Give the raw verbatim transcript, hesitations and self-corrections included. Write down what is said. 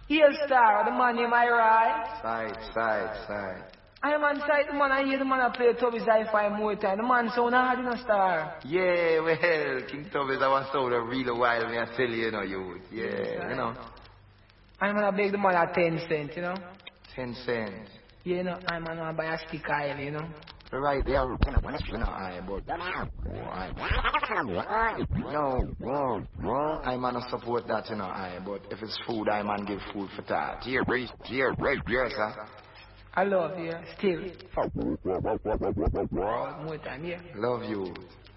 Heel Star, the man named I right? Side, side, side. I am on site, the man I hear the man I play Tubby's hi-fi more time. The man sound hard in a star. Yeah, well, King Tubby's our sound a real while, me I tell you, you know, you. Yeah, yes, you know. I'm gonna beg the man at ten cents, you know. Ten cents. Yeah, you know, I'm gonna buy a stick oil, you know. Right there, you know, I but no, no, no, I man support that, you know, I but if it's food, I man give food for that. Here, raise, here, raise, here, sir. I love you, still. More time, yeah. Love you.